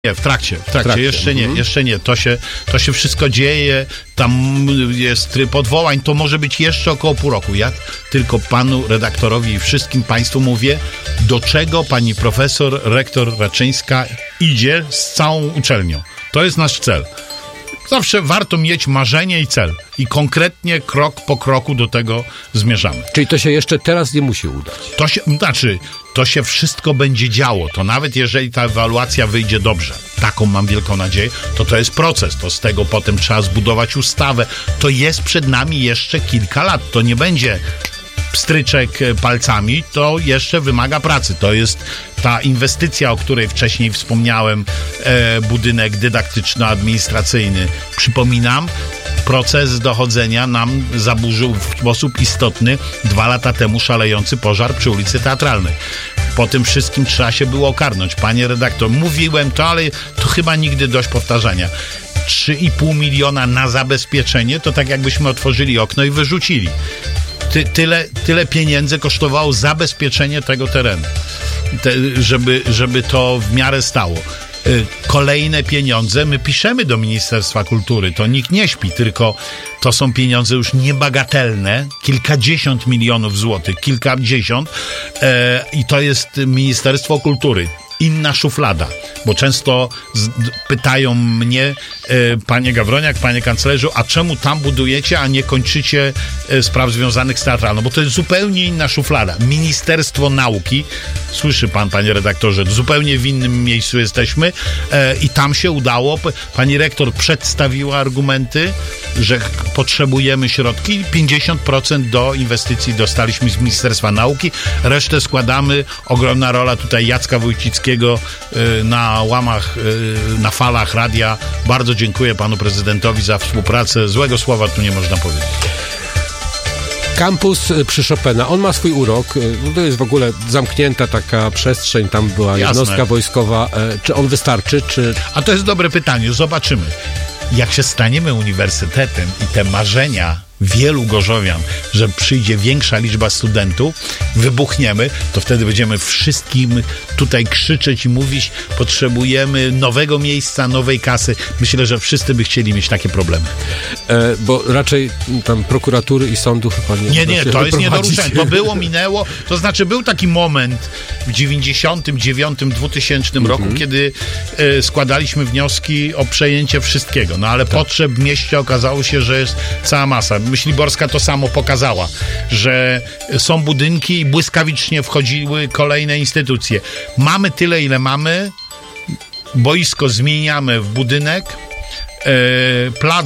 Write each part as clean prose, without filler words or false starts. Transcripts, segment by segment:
Nie, w trakcie. Jeszcze nie. To się wszystko dzieje, tam jest tryb odwołań, to może być jeszcze około pół roku. Ja tylko panu redaktorowi i wszystkim państwu mówię, do czego pani profesor, rektor Raczyńska idzie z całą uczelnią. To jest nasz cel. Zawsze warto mieć marzenie i cel. I konkretnie, krok po kroku do tego zmierzamy. Czyli to się jeszcze teraz nie musi udać? To się wszystko będzie działo. To nawet jeżeli ta ewaluacja wyjdzie dobrze, taką mam wielką nadzieję, to jest proces. To z tego potem trzeba zbudować ustawę. To jest przed nami jeszcze kilka lat. To nie będzie pstryczek palcami, to jeszcze wymaga pracy. To jest ta inwestycja, o której wcześniej wspomniałem, budynek dydaktyczno-administracyjny. Przypominam, proces dochodzenia nam zaburzył w sposób istotny 2 lata temu szalejący pożar przy ulicy Teatralnej. Po tym wszystkim trzeba się było ogarnąć. Panie redaktor, mówiłem to, ale to chyba nigdy dość powtarzania. 3,5 miliona na zabezpieczenie, to tak jakbyśmy otworzyli okno i wyrzucili. Tyle pieniędzy kosztowało zabezpieczenie tego terenu, żeby to w miarę stało. Kolejne pieniądze my piszemy do Ministerstwa Kultury, to nikt nie śpi, tylko to są pieniądze już niebagatelne, kilkadziesiąt milionów złotych, i to jest Ministerstwo Kultury. Inna szuflada, bo często pytają mnie, panie Gawroniak, panie kanclerzu, a czemu tam budujecie, a nie kończycie spraw związanych z teatralną? Bo to jest zupełnie inna szuflada. Ministerstwo Nauki, słyszy pan, panie redaktorze, zupełnie w innym miejscu jesteśmy i tam się udało. Pani rektor przedstawiła argumenty, że potrzebujemy środki. 50% do inwestycji dostaliśmy z Ministerstwa Nauki, resztę składamy. Ogromna rola tutaj Jacka Wójcickiego na łamach, na falach radia. Bardzo dziękuję panu prezydentowi za współpracę. Złego słowa tu nie można powiedzieć. Kampus przy Chopina, on ma swój urok. To jest w ogóle zamknięta taka przestrzeń, tam była jednostka wojskowa. Czy on wystarczy? A to jest dobre pytanie, zobaczymy. Jak się staniemy uniwersytetem i te marzenia wielu gorzowian, że przyjdzie większa liczba studentów, wybuchniemy, to wtedy będziemy wszystkim tutaj krzyczeć i mówić, potrzebujemy nowego miejsca, nowej kasy. Myślę, że wszyscy by chcieli mieć takie problemy. Bo raczej tam prokuratury i sądów chyba nie, to jest nie do ruszenia. To było, minęło. To znaczy był taki moment w 99-2000 roku, kiedy składaliśmy wnioski o przejęcie wszystkiego. No ale potrzeb w mieście okazało się, że jest cała masa. Myśliborska to samo pokazała, że są budynki i błyskawicznie wchodziły kolejne instytucje. Mamy tyle, ile mamy, boisko zmieniamy w budynek, plac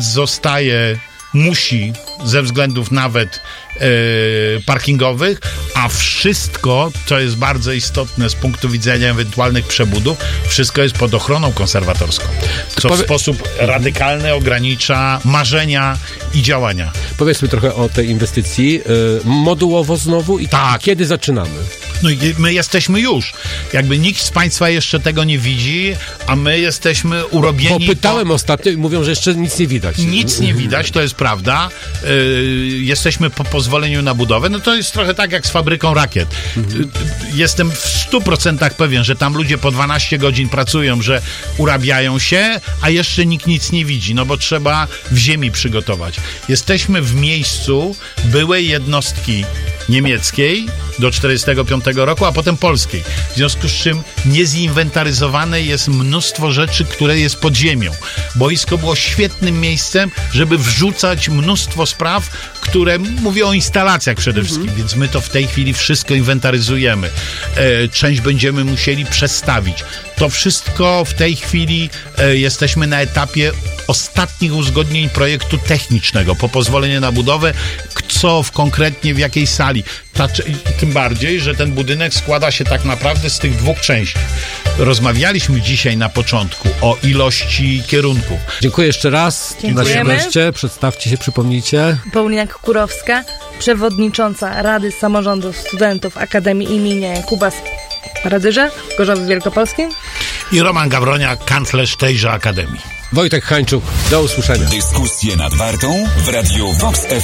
musi ze względów nawet parkingowych, a wszystko, co jest bardzo istotne z punktu widzenia ewentualnych przebudów, wszystko jest pod ochroną konserwatorską, co w sposób radykalny ogranicza marzenia i działania. Powiedzmy trochę o tej inwestycji. Modułowo znowu i kiedy zaczynamy? No i my jesteśmy już. Jakby nikt z państwa jeszcze tego nie widzi, a my jesteśmy urobieni... Bo pytałem ostatnio i mówią, że jeszcze nic nie widać. Nic nie widać, to jest prawda. Jesteśmy po pozwoleniu na budowę. No to jest trochę tak jak z fabryką rakiet. Jestem w 100% pewien, że tam ludzie po 12 godzin pracują, że urabiają się, a jeszcze nikt nic nie widzi, no bo trzeba w ziemi przygotować. Jesteśmy w miejscu byłej jednostki niemieckiej do 1945 roku, a potem polskiej. W związku z czym niezinwentaryzowane jest mnóstwo rzeczy, które jest pod ziemią. Boisko było świetnym miejscem, żeby wrzucać mnóstwo spraw, które, mówię o instalacjach przede wszystkim, więc my to w tej chwili wszystko inwentaryzujemy. Część będziemy musieli przestawić. To wszystko w tej chwili jesteśmy na etapie ostatnich uzgodnień projektu technicznego po pozwoleniu na budowę, co konkretnie w jakiej sali. Tym bardziej, że ten budynek składa się tak naprawdę z tych 2 części. Rozmawialiśmy dzisiaj na początku o ilości kierunków. Dziękuję jeszcze raz. Dziękujemy. Przedstawcie się, przypomnijcie. Paulina Kukurowska, przewodnicząca Rady Samorządu Studentów Akademii imienia Jakuba Radyrza w Gorzowie Wielkopolskim. I Roman Gawroniak, kanclerz tejże Akademii. Wojtek Hańczuk, do usłyszenia. Dyskusje nad Wartą w Radiu Vox FM.